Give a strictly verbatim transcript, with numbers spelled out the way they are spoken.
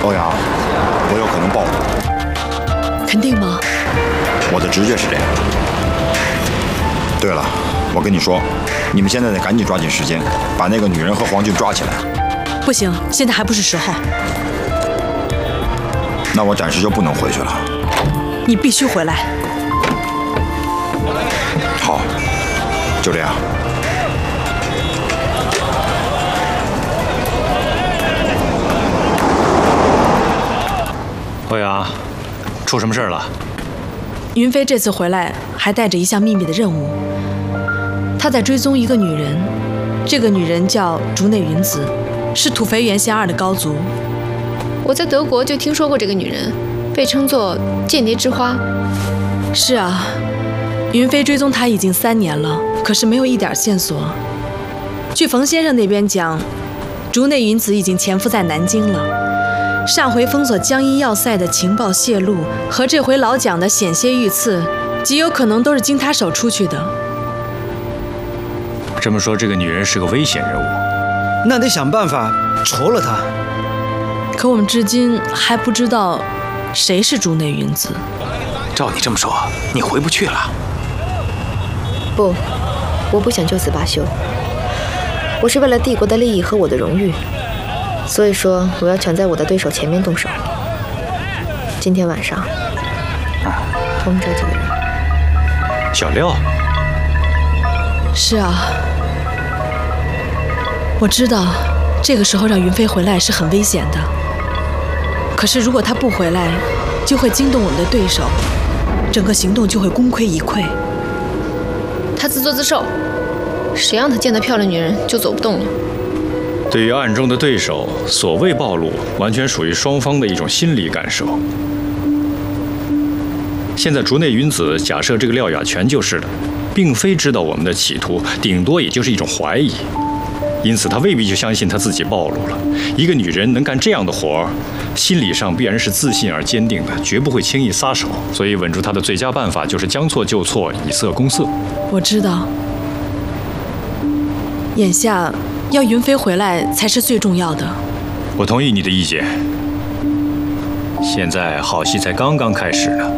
欧阳，我有可能报复。 肯定吗？ 我的直觉是这样。对了，我跟你说，你们现在得赶紧抓紧时间，把那个女人和黄俊抓起来。 不行，现在还不是时候。 那我暂时就不能回去了。 你必须回来。 好，就这样。 欧阳，出什么事了？ 云飞这次回来还带着一项秘密的任务，他在追踪一个女人，这个女人叫竹内云子，是土肥原贤二的高足。 我在德国就听说过这个女人，被称作间谍之花。 是啊，云飞追踪她已经三年了，可是没有一点线索。据冯先生那边讲，竹内云子已经潜伏在南京了。上回封锁江阴要塞的情报泄露，和这回老蒋的险些遇刺，极有可能都是经他手出去的。 这么说，这个女人是个危险人物， 那得想办法除了她。 可我们至今还不知道谁是竹内云子。 照你这么说，你回不去了？ 不，我不想就此罢休。我是为了帝国的利益和我的荣誉。所以说，我要抢在我的对手前面动手。今天晚上，通知这几个人。 小廖。 是啊，我知道这个时候让云飞回来是很危险的。可是如果他不回来，就会惊动我们的对手，整个行动就会功亏一篑。 他自作自受，谁让他见到漂亮女人就走不动了？ 对于暗中的对手，所谓暴露，完全属于双方的一种心理感受。现在竹内云子假设这个廖雅全就是的，并非知道我们的企图，顶多也就是一种怀疑，因此他未必就相信他自己暴露了。一个女人能干这样的活儿，心理上必然是自信而坚定的，绝不会轻易撒手。所以稳住她的最佳办法就是将错就错，以色攻色。 我知道，眼下要云飞回来才是最重要的。 我同意你的意见。现在好戏才刚刚开始呢。